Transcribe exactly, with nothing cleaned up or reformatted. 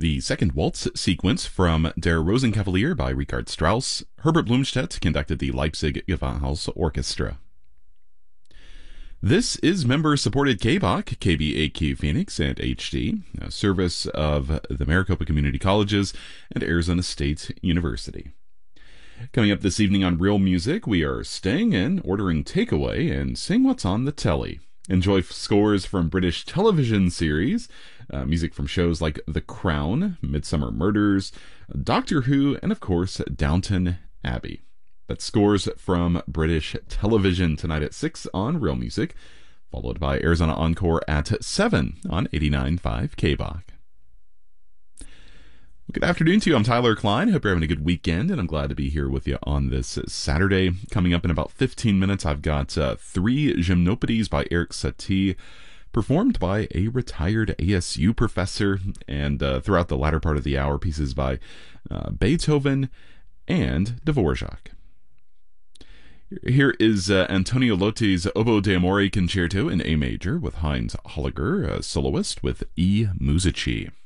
The second waltz sequence from Der Rosenkavalier by Richard Strauss. Herbert Blumstedt conducted the Leipzig Gewandhaus Orchestra. This is member-supported K B O C, K B A Q Phoenix, and H D, a service of the Maricopa Community Colleges and Arizona State University. Coming up this evening on Real Music, we are staying in, ordering takeaway, and seeing what's on the telly. Enjoy scores from British television series, uh, music from shows like The Crown, Midsummer Murders, Doctor Who, and of course, Downton Abbey. That's scores from British television tonight at six on Real Music, followed by Arizona Encore at seven on eighty-nine point five K B O C. Good afternoon to you. I'm Tyler Klein. Hope you're having a good weekend, and I'm glad to be here with you on this Saturday. Coming up in about fifteen minutes, I've got uh, three Gymnopédies by Erik Satie, performed by a retired A S U professor, and uh, throughout the latter part of the hour, pieces by uh, Beethoven and Dvorak. Here is uh, Antonio Lotti's Oboe d'Amore Concerto in A major with Heinz Holliger, a soloist with E Musici.